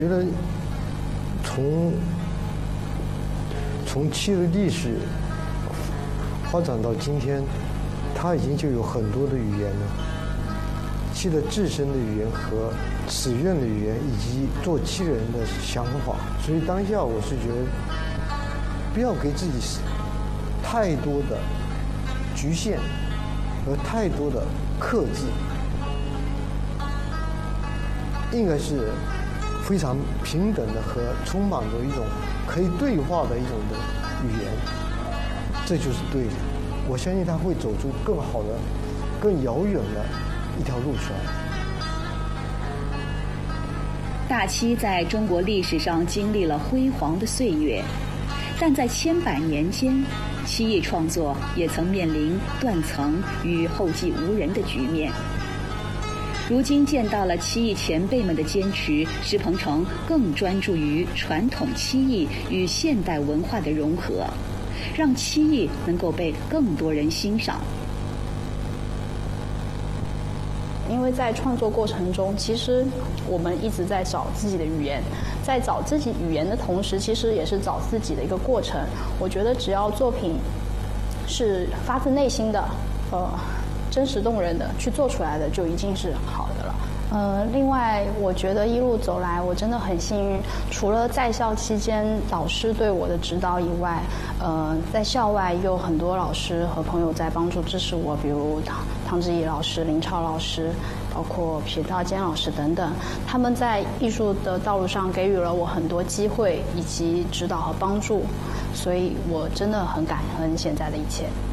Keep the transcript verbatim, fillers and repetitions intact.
觉得从从漆的历史发展到今天，它已经就有很多的语言了。漆的自身的语言和使用的语言，以及做漆的人的想法。所以当下我是觉得，不要给自己太多的局限和太多的克制，应该是非常平等的和充满着一种可以对话的一种的语言，这就是对的。我相信他会走出更好的、更遥远的一条路出来。 大漆在中国历史上经历了辉煌的岁月，但在千百年间，漆艺创作也曾面临断层与后继无人的局面。如今见到了漆艺前辈们的坚持，石鹏程更专注于传统漆艺与现代文化的融合，让漆艺能够被更多人欣赏。 因为在创作过程中，其实我们一直在找自己的语言，在找自己语言的同时，其实也是找自己的一个过程。我觉得只要作品是发自内心的，呃，真实动人的去做出来的，就一定是好的了。呃，另外，我觉得一路走来，我真的很幸运，除了在校期间老师对我的指导以外，呃，在校外也有很多老师和朋友在帮助支持我，比如唐唐志毅老师、林超老师，包括皮道坚老师等等，他们在艺术的道路上给予了我很多机会以及指导和帮助，所以我真的很感恩现在的一切。